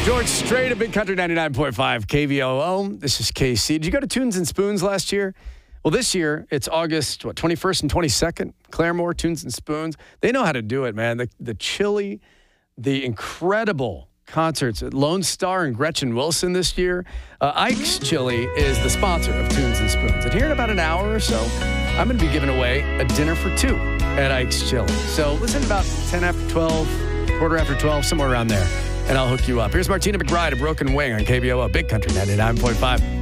George Strait of Big Country 99.5 KVOO. This is KC. Did you go to Tunes and Spoons last year? Well, this year, it's August, 21st and 22nd. Claremore, Tunes and Spoons. They know how to do it, man. The chili, the incredible concerts at Lone Star and Gretchen Wilson this year. Ike's Chili is the sponsor of Tunes and Spoons. And here in about an hour or so, I'm going to be giving away a dinner for two at Ike's Chili. So listen about 10 after 12, quarter after 12, somewhere around there. And I'll hook you up. Here's Martina McBride of Broken Wing on KBOO, Big Country 99.5.